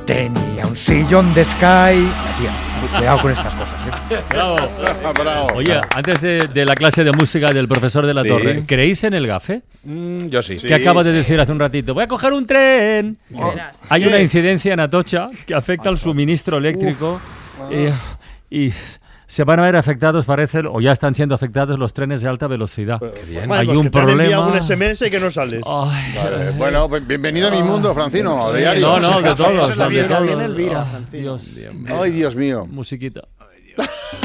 tenía un sillón de Sky. Cuidado con estas cosas, Bravo. Bravo. Oye, antes de la clase de música del profesor de la Torre, ¿creéis en el gafe? Yo sí. Que acaba de decir hace un ratito, voy a coger un tren. Hay una incidencia en Atocha que afecta al suministro eléctrico y se van a ver afectados, parece, o ya están siendo afectados los trenes de alta velocidad. Hay un problema. Un SMS que no sales. Vale. Bueno, bienvenido a mi mundo, Francino. De diario. No, de todos. Viene Elvira, Francino. Dios. Ay, Dios mío. Musiquita. Ay, Dios.